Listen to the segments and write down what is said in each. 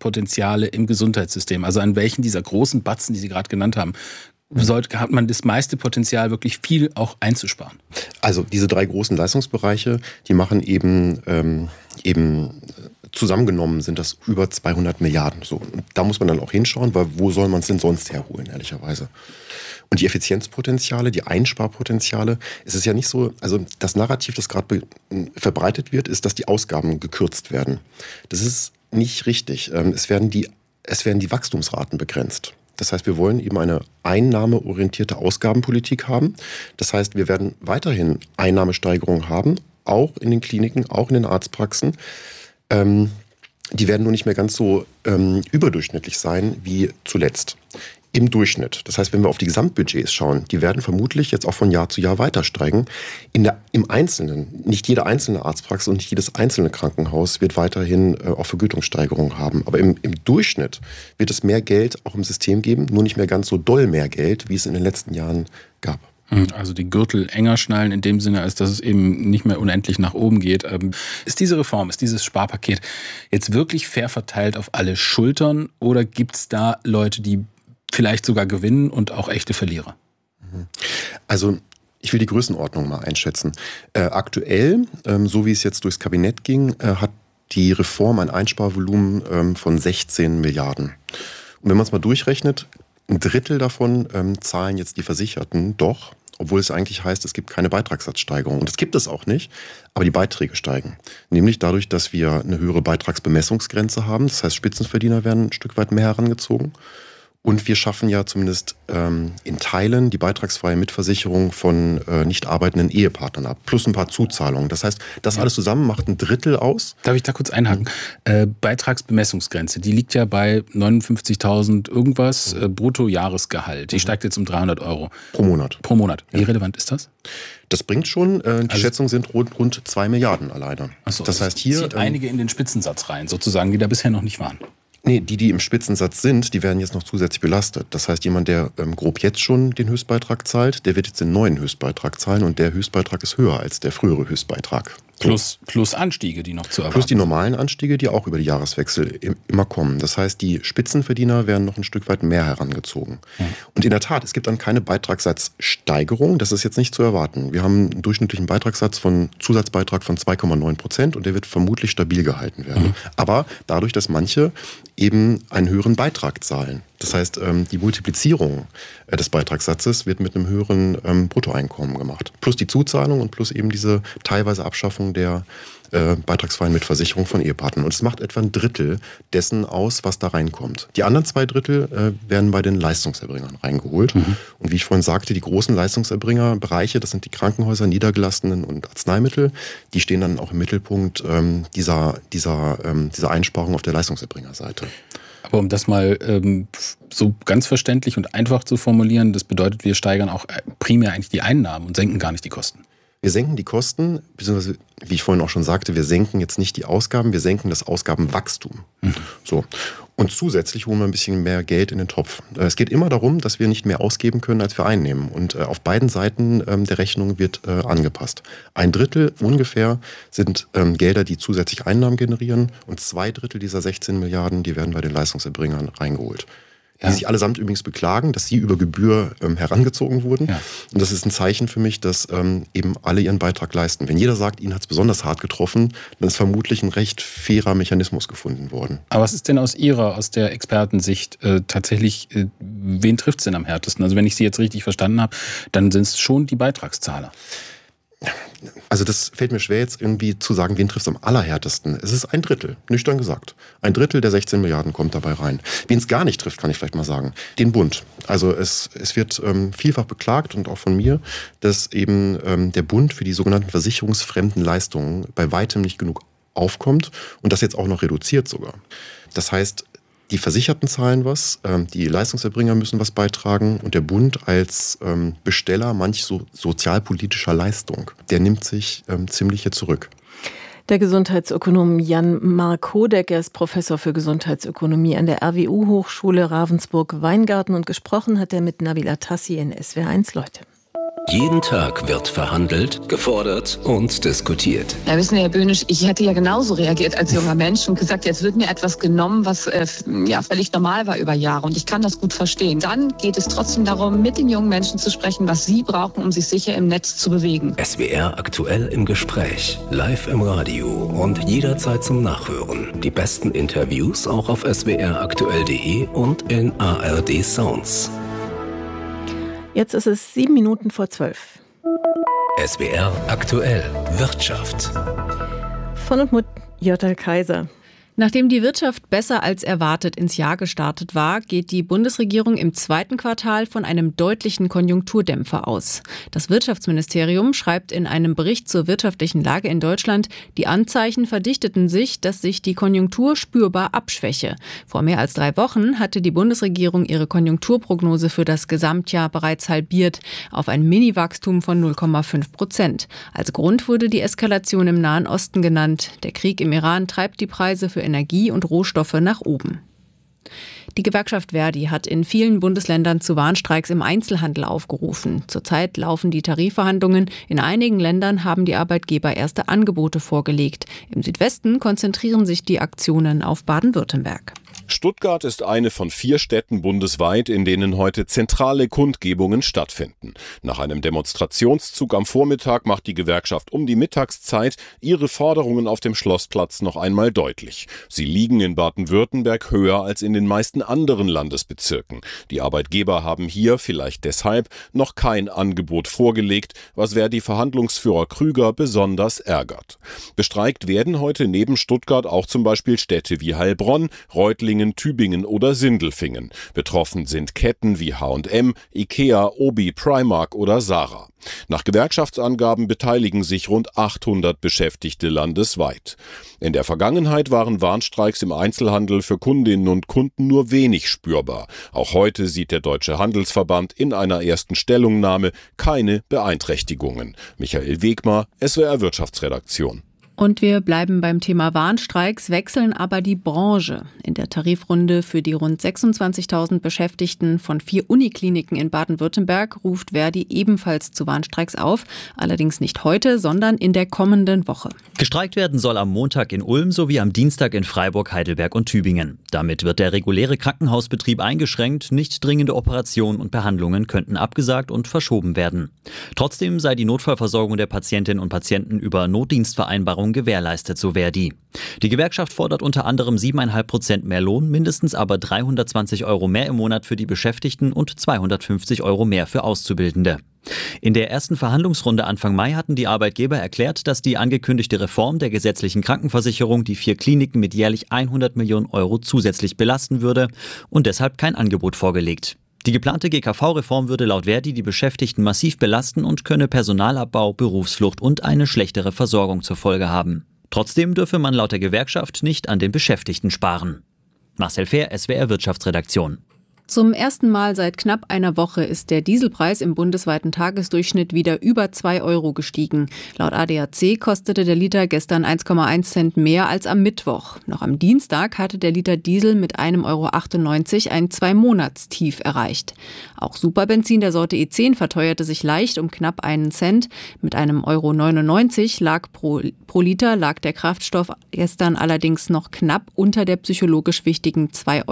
Einsparpotenziale im Gesundheitssystem? Also an welchen dieser großen Batzen, die Sie gerade genannt haben, hat man das meiste Potenzial, wirklich viel auch einzusparen? Also diese 3 großen Leistungsbereiche, die machen eben zusammengenommen sind das über 200 Milliarden. So. Und da muss man dann auch hinschauen, weil wo soll man es denn sonst herholen, ehrlicherweise? Und die Effizienzpotenziale, die Einsparpotenziale, es ist ja nicht so, also das Narrativ, das gerade verbreitet wird, ist, dass die Ausgaben gekürzt werden. Das ist nicht richtig. Es werden die Wachstumsraten begrenzt. Das heißt, wir wollen eben eine einnahmeorientierte Ausgabenpolitik haben. Das heißt, wir werden weiterhin Einnahmesteigerungen haben, auch in den Kliniken, auch in den Arztpraxen. Die werden nur nicht mehr ganz so überdurchschnittlich sein wie zuletzt. Im Durchschnitt. Das heißt, wenn wir auf die Gesamtbudgets schauen, die werden vermutlich jetzt auch von Jahr zu Jahr weiter steigen. Im Einzelnen, nicht jede einzelne Arztpraxis und nicht jedes einzelne Krankenhaus wird weiterhin auch Vergütungssteigerungen haben. Aber im Durchschnitt wird es mehr Geld auch im System geben, nur nicht mehr ganz so doll mehr Geld, wie es in den letzten Jahren gab. Also die Gürtel enger schnallen in dem Sinne, als dass es eben nicht mehr unendlich nach oben geht. Ist diese Reform, ist dieses Sparpaket jetzt wirklich fair verteilt auf alle Schultern oder gibt es da Leute, die vielleicht sogar gewinnen und auch echte Verlierer? Also ich will die Größenordnung mal einschätzen. Aktuell, so wie es jetzt durchs Kabinett ging, hat die Reform ein Einsparvolumen von 16 Milliarden. Und wenn man es mal durchrechnet, 1/3 davon zahlen jetzt die Versicherten doch, obwohl es eigentlich heißt, es gibt keine Beitragssatzsteigerung. Und das gibt es auch nicht, aber die Beiträge steigen. Nämlich dadurch, dass wir eine höhere Beitragsbemessungsgrenze haben. Das heißt, Spitzenverdiener werden ein Stück weit mehr herangezogen. Und wir schaffen ja zumindest in Teilen die beitragsfreie Mitversicherung von nicht arbeitenden Ehepartnern ab. Plus ein paar Zuzahlungen. Das heißt, das alles zusammen macht 1/3 aus. Darf ich da kurz einhaken? Beitragsbemessungsgrenze, die liegt ja bei 59.000 irgendwas Bruttojahresgehalt. Die steigt jetzt um 300 Euro. Pro Monat. Pro Monat. Wie relevant ist das? Das bringt schon, die Schätzungen sind rund 2 Milliarden alleine. Achso, das heißt hier zieht einige in den Spitzensatz rein, sozusagen, die da bisher noch nicht waren. Nee, die im Spitzensatz sind, die werden jetzt noch zusätzlich belastet. Das heißt, jemand, der grob jetzt schon den Höchstbeitrag zahlt, der wird jetzt den neuen Höchstbeitrag zahlen und der Höchstbeitrag ist höher als der frühere Höchstbeitrag. Plus Anstiege, die noch zu erwarten. Plus die normalen Anstiege, die auch über die Jahreswechsel immer kommen. Das heißt, die Spitzenverdiener werden noch ein Stück weit mehr herangezogen. Ja. Und in der Tat, es gibt dann keine Beitragssatzsteigerung. Das ist jetzt nicht zu erwarten. Wir haben einen durchschnittlichen Zusatzbeitrag von 2,9% und der wird vermutlich stabil gehalten werden. Mhm. Aber dadurch, dass manche eben einen höheren Beitrag zahlen. Das heißt, die Multiplizierung des Beitragssatzes wird mit einem höheren Bruttoeinkommen gemacht. Plus die Zuzahlung und plus eben diese teilweise Abschaffung der beitragsfreien Mitversicherung von Ehepartnern. Und es macht etwa 1/3 dessen aus, was da reinkommt. Die anderen 2/3 werden bei den Leistungserbringern reingeholt. Mhm. Und wie ich vorhin sagte, die großen Leistungserbringerbereiche, das sind die Krankenhäuser, Niedergelassenen und Arzneimittel, die stehen dann auch im Mittelpunkt dieser Einsparung auf der Leistungserbringerseite. Aber um das mal so ganz verständlich und einfach zu formulieren, das bedeutet, wir steigern auch primär eigentlich die Einnahmen und senken gar nicht die Kosten. Wir senken die Kosten, beziehungsweise, wie ich vorhin auch schon sagte, wir senken jetzt nicht die Ausgaben, wir senken das Ausgabenwachstum. Mhm. So. Und zusätzlich holen wir ein bisschen mehr Geld in den Topf. Es geht immer darum, dass wir nicht mehr ausgeben können, als wir einnehmen. Und auf beiden Seiten der Rechnung wird angepasst. 1/3 ungefähr sind Gelder, die zusätzlich Einnahmen generieren. Und 2/3 dieser 16 Milliarden, die werden bei den Leistungserbringern reingeholt. Die sich allesamt übrigens beklagen, dass sie über Gebühr herangezogen wurden. Ja. Und das ist ein Zeichen für mich, dass eben alle ihren Beitrag leisten. Wenn jeder sagt, ihn hat es besonders hart getroffen, dann ist vermutlich ein recht fairer Mechanismus gefunden worden. Aber was ist denn aus der Expertensicht tatsächlich, wen trifft es denn am härtesten? Also wenn ich Sie jetzt richtig verstanden habe, dann sind es schon die Beitragszahler. Also das fällt mir schwer jetzt irgendwie zu sagen, wen trifft es am allerhärtesten. Es ist 1/3, nüchtern gesagt. 1/3 der 16 Milliarden kommt dabei rein. Wen es gar nicht trifft, kann ich vielleicht mal sagen, den Bund. Also es wird vielfach beklagt und auch von mir, dass eben der Bund für die sogenannten versicherungsfremden Leistungen bei weitem nicht genug aufkommt und das jetzt auch noch reduziert sogar. Das heißt, die Versicherten zahlen was, die Leistungserbringer müssen was beitragen und der Bund als Besteller manch sozialpolitischer Leistung, der nimmt sich ziemlich hier zurück. Der Gesundheitsökonom Jan-Marc Hodecker ist Professor für Gesundheitsökonomie an der RWU-Hochschule Ravensburg-Weingarten und gesprochen hat er mit Nabila Tassi in SWR1 Leute. Jeden Tag wird verhandelt, gefordert und diskutiert. Ja, wissen Sie, Herr Böhnisch, ich hätte ja genauso reagiert als junger Mensch und gesagt, jetzt wird mir etwas genommen, was völlig normal war über Jahre. Und ich kann das gut verstehen. Dann geht es trotzdem darum, mit den jungen Menschen zu sprechen, was sie brauchen, um sich sicher im Netz zu bewegen. SWR aktuell im Gespräch, live im Radio und jederzeit zum Nachhören. Die besten Interviews auch auf swraktuell.de und in ARD Sounds. Jetzt ist es 7:07. SWR aktuell Wirtschaft. Von und mit Jörg Kaiser. Nachdem die Wirtschaft besser als erwartet ins Jahr gestartet war, geht die Bundesregierung im zweiten Quartal von einem deutlichen Konjunkturdämpfer aus. Das Wirtschaftsministerium schreibt in einem Bericht zur wirtschaftlichen Lage in Deutschland, die Anzeichen verdichteten sich, dass sich die Konjunktur spürbar abschwäche. Vor mehr als 3 Wochen hatte die Bundesregierung ihre Konjunkturprognose für das Gesamtjahr bereits halbiert auf ein Mini-Wachstum von 0,5%. Als Grund wurde die Eskalation im Nahen Osten genannt. Der Krieg im Iran treibt die Preise für Energie und Rohstoffe nach oben. Die Gewerkschaft Verdi hat in vielen Bundesländern zu Warnstreiks im Einzelhandel aufgerufen. Zurzeit laufen die Tarifverhandlungen. In einigen Ländern haben die Arbeitgeber erste Angebote vorgelegt. Im Südwesten konzentrieren sich die Aktionen auf Baden-Württemberg. Stuttgart ist eine von 4 Städten bundesweit, in denen heute zentrale Kundgebungen stattfinden. Nach einem Demonstrationszug am Vormittag macht die Gewerkschaft um die Mittagszeit ihre Forderungen auf dem Schlossplatz noch einmal deutlich. Sie liegen in Baden-Württemberg höher als in den meisten anderen Landesbezirken. Die Arbeitgeber haben hier, vielleicht deshalb, noch kein Angebot vorgelegt, was Verdi-Verhandlungsführer Krüger besonders ärgert. Bestreikt werden heute neben Stuttgart auch zum Beispiel Städte wie Heilbronn, Reutlingen, Tübingen oder Sindelfingen. Betroffen sind Ketten wie H&M, Ikea, Obi, Primark oder Zara. Nach Gewerkschaftsangaben beteiligen sich rund 800 Beschäftigte landesweit. In der Vergangenheit waren Warnstreiks im Einzelhandel für Kundinnen und Kunden nur wenig spürbar. Auch heute sieht der Deutsche Handelsverband in einer ersten Stellungnahme keine Beeinträchtigungen. Michael Wegmar, SWR Wirtschaftsredaktion. Und wir bleiben beim Thema Warnstreiks, wechseln aber die Branche. In der Tarifrunde für die rund 26.000 Beschäftigten von 4 Unikliniken in Baden-Württemberg ruft Verdi ebenfalls zu Warnstreiks auf. Allerdings nicht heute, sondern in der kommenden Woche. Gestreikt werden soll am Montag in Ulm sowie am Dienstag in Freiburg, Heidelberg und Tübingen. Damit wird der reguläre Krankenhausbetrieb eingeschränkt. Nicht dringende Operationen und Behandlungen könnten abgesagt und verschoben werden. Trotzdem sei die Notfallversorgung der Patientinnen und Patienten über Notdienstvereinbarungen gewährleistet, so Verdi. Die Gewerkschaft fordert unter anderem 7,5% mehr Lohn, mindestens aber 320 € mehr im Monat für die Beschäftigten und 250 € mehr für Auszubildende. In der ersten Verhandlungsrunde Anfang Mai hatten die Arbeitgeber erklärt, dass die angekündigte Reform der gesetzlichen Krankenversicherung die 4 Kliniken mit jährlich 100 Millionen € zusätzlich belasten würde und deshalb kein Angebot vorgelegt. Die geplante GKV-Reform würde laut Verdi die Beschäftigten massiv belasten und könne Personalabbau, Berufsflucht und eine schlechtere Versorgung zur Folge haben. Trotzdem dürfe man laut der Gewerkschaft nicht an den Beschäftigten sparen. Marcel Fehr, SWR Wirtschaftsredaktion. Zum ersten Mal seit knapp einer Woche ist der Dieselpreis im bundesweiten Tagesdurchschnitt wieder über 2 € gestiegen. Laut ADAC kostete der Liter gestern 1,1 Cent mehr als am Mittwoch. Noch am Dienstag hatte der Liter Diesel mit 1,98 € ein 2-Monats-Tief erreicht. Auch Superbenzin der Sorte E10 verteuerte sich leicht um knapp 1 Cent. Mit einem 1,99 € lag pro Liter der Kraftstoff gestern allerdings noch knapp unter der psychologisch wichtigen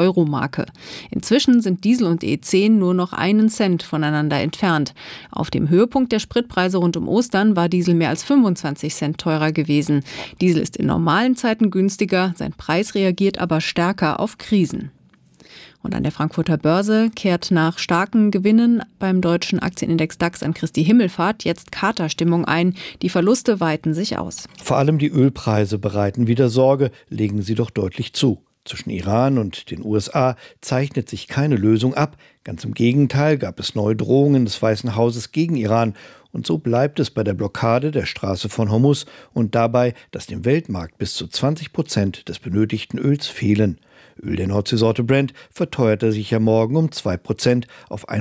2-€ Inzwischen sind Diesel und E10 nur noch 1 Cent voneinander entfernt. Auf dem Höhepunkt der Spritpreise rund um Ostern war Diesel mehr als 25 Cent teurer gewesen. Diesel ist in normalen Zeiten günstiger, sein Preis reagiert aber stärker auf Krisen. Und an der Frankfurter Börse kehrt nach starken Gewinnen beim deutschen Aktienindex DAX an Christi Himmelfahrt jetzt Katerstimmung ein. Die Verluste weiten sich aus. Vor allem die Ölpreise bereiten wieder Sorge, legen sie doch deutlich zu. Zwischen Iran und den USA zeichnet sich keine Lösung ab. Ganz im Gegenteil gab es neue Drohungen des Weißen Hauses gegen Iran. Und so bleibt es bei der Blockade der Straße von Hormuz und dabei, dass dem Weltmarkt bis zu 20% des benötigten Öls fehlen. Öl der Nordseesorte Brent verteuerte sich ja morgen um 2% auf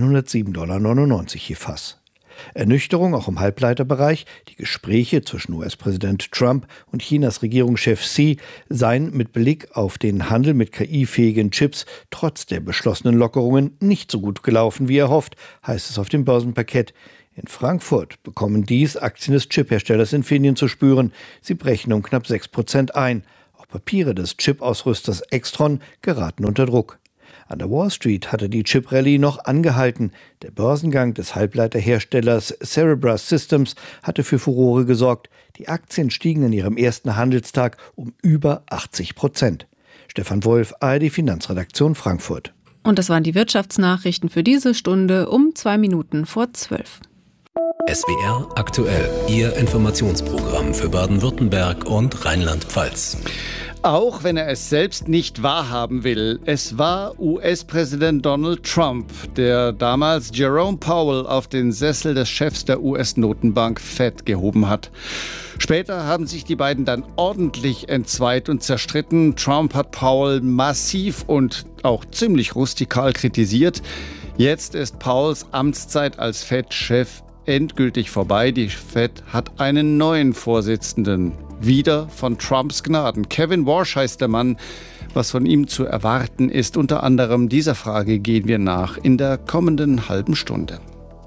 $107,99 je Fass. Ernüchterung auch im Halbleiterbereich. Die Gespräche zwischen US-Präsident Trump und Chinas Regierungschef Xi seien mit Blick auf den Handel mit KI-fähigen Chips trotz der beschlossenen Lockerungen nicht so gut gelaufen wie erhofft, heißt es auf dem Börsenparkett. In Frankfurt bekommen dies Aktien des Chipherstellers Infineon zu spüren. Sie brechen um knapp 6% ein. Auch Papiere des Chip-Ausrüsters Extron geraten unter Druck. An der Wall Street hatte die Chip-Rallye noch angehalten. Der Börsengang des Halbleiterherstellers Cerebras Systems hatte für Furore gesorgt. Die Aktien stiegen in ihrem ersten Handelstag um über 80%. Stefan Wolf, ARD Finanzredaktion Frankfurt. Und das waren die Wirtschaftsnachrichten für diese Stunde um 11:02. SWR aktuell, Ihr Informationsprogramm für Baden-Württemberg und Rheinland-Pfalz. Auch wenn er es selbst nicht wahrhaben will. Es war US-Präsident Donald Trump, der damals Jerome Powell auf den Sessel des Chefs der US-Notenbank Fed gehoben hat. Später haben sich die beiden dann ordentlich entzweit und zerstritten. Trump hat Powell massiv und auch ziemlich rustikal kritisiert. Jetzt ist Powells Amtszeit als Fed-Chef endgültig vorbei. Die Fed hat einen neuen Vorsitzenden. Wieder von Trumps Gnaden. Kevin Warsh heißt der Mann. Was von ihm zu erwarten ist, unter anderem dieser Frage gehen wir nach in der kommenden halben Stunde.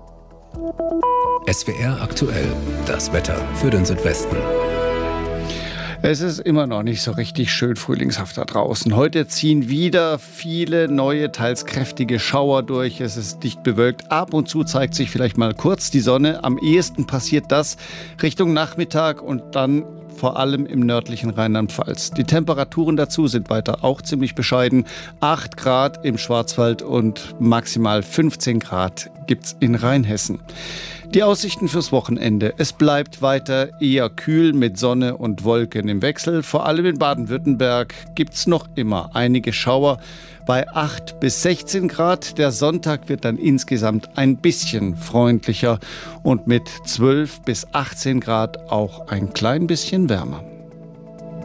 SWR aktuell, das Wetter für den Südwesten. Es ist immer noch nicht so richtig schön frühlingshaft da draußen. Heute ziehen wieder viele neue, teils kräftige Schauer durch. Es ist dicht bewölkt. Ab und zu zeigt sich vielleicht mal kurz die Sonne. Am ehesten passiert das Richtung Nachmittag und dann vor allem im nördlichen Rheinland-Pfalz. Die Temperaturen dazu sind weiter auch ziemlich bescheiden. 8 Grad im Schwarzwald und maximal 15 Grad gibt's in Rheinhessen. Die Aussichten fürs Wochenende. Es bleibt weiter eher kühl mit Sonne und Wolken im Wechsel. Vor allem in Baden-Württemberg gibt's noch immer einige Schauer bei 8 bis 16 Grad. Der Sonntag wird dann insgesamt ein bisschen freundlicher und mit 12 bis 18 Grad auch ein klein bisschen wärmer.